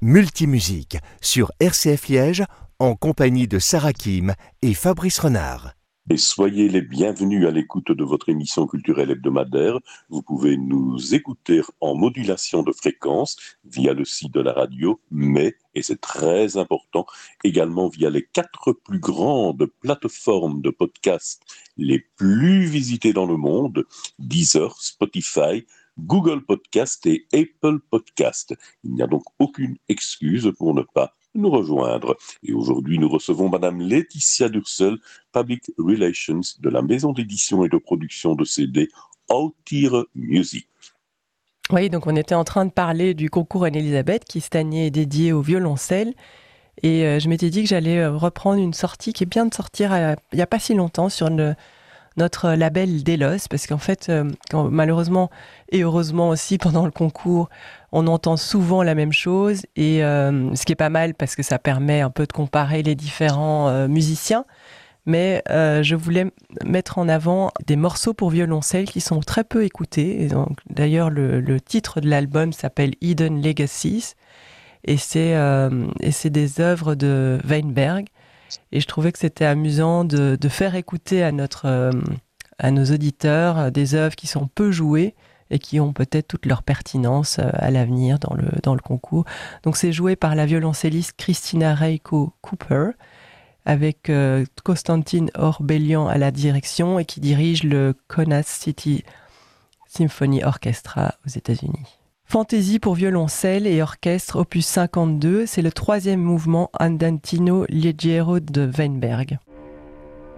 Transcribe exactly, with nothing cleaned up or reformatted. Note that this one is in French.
Multimusique sur R C F Liège en compagnie de Sarah Kim et Fabrice Renard. Et soyez les bienvenus à l'écoute de votre émission culturelle hebdomadaire. Vous pouvez nous écouter en modulation de fréquence via le site de la radio, mais, et c'est très important, également via les quatre plus grandes plateformes de podcast les plus visitées dans le monde, Deezer, Spotify, Google Podcast et Apple Podcast. Il n'y a donc aucune excuse pour ne pas nous rejoindre. Et aujourd'hui, nous recevons Madame Laetitia Dursel, Public Relations de la maison d'édition et de production de C D Autire Music. Oui, donc on était en train de parler du concours Anne-Elisabeth qui cette année est dédié au violoncelle. Et euh, je m'étais dit que j'allais reprendre une sortie qui est bien de sortir à, il n'y a pas si longtemps sur le, notre label Delos, parce qu'en fait, euh, quand, malheureusement et heureusement aussi pendant le concours, on entend souvent la même chose, et euh, ce qui est pas mal parce que ça permet un peu de comparer les différents euh, musiciens. Mais euh, je voulais mettre en avant des morceaux pour violoncelle qui sont très peu écoutés. Et donc, d'ailleurs, le, le titre de l'album s'appelle Hidden Legacies, et c'est, euh, et c'est des œuvres de Weinberg. Et je trouvais que c'était amusant de, de faire écouter à, notre, euh, à nos auditeurs des œuvres qui sont peu jouées et qui ont peut-être toute leur pertinence à l'avenir dans le, dans le concours. Donc c'est joué par la violoncelliste Christina Reiko Cooper, avec euh, Constantine Orbelian à la direction et qui dirige le Kaunas City Symphony Orchestra aux États-Unis. Fantaisie pour violoncelle et orchestre opus cinquante-deux, c'est le troisième mouvement Andantino Leggero de Weinberg.